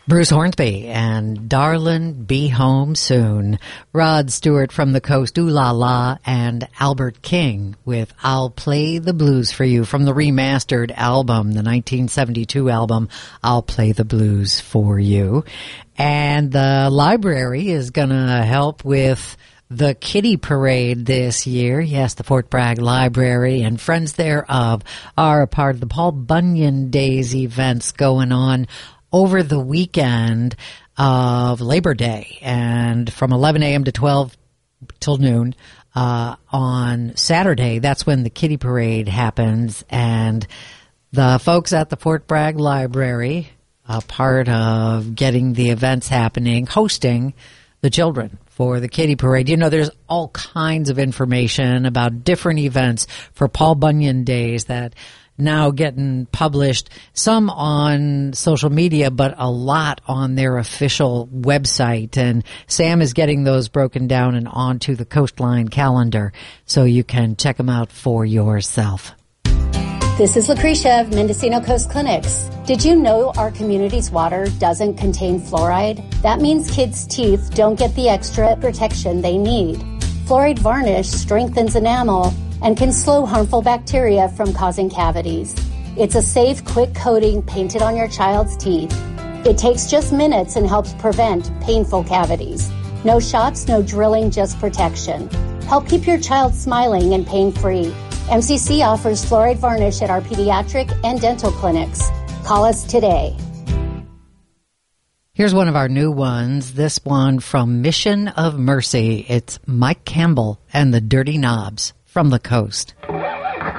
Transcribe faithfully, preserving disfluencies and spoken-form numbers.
Bruce Hornsby and Darlin' Be Home Soon. Rod Stewart from the Coast, Ooh La La, and Albert King with I'll Play the Blues for You from the remastered album, the nineteen seventy-two album, I'll Play the Blues for You. And the library is going to help with the Kitty Parade this year. Yes, the Fort Bragg Library and friends thereof are a part of the Paul Bunyan Days events going on over the weekend of Labor Day, and from eleven a.m. to twelve till noon uh, on Saturday, that's when the Kitty Parade happens. And the folks at the Fort Bragg Library, a part of getting the events happening, hosting the children for the Kitty Parade. You know, there's all kinds of information about different events for Paul Bunyan Days that now getting published, some on social media, but a lot on their official website. And Sam is getting those broken down and onto the Coastline calendar so you can check them out for yourself. This is Lucretia of Mendocino Coast Clinics. Did you know our community's water doesn't contain fluoride? That means kids' teeth don't get the extra protection they need. Fluoride varnish strengthens enamel and can slow harmful bacteria from causing cavities. It's a safe, quick coating painted on your child's teeth. It takes just minutes and helps prevent painful cavities. No shots, no drilling, just protection. Help keep your child smiling and pain-free. M C C offers fluoride varnish at our pediatric and dental clinics. Call us today. Here's one of our new ones, this one from Mission of Mercy. It's Mike Campbell and the Dirty Knobs from the Coast.